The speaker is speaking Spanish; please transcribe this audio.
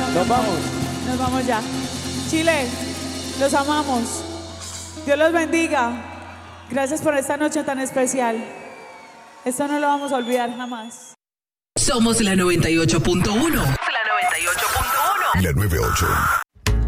Nos vamos. Nos vamos ya. Chile, los amamos. Dios los bendiga. Gracias por esta noche tan especial. Esto no lo vamos a olvidar jamás. Somos la 98.1. La 98.1. La 98.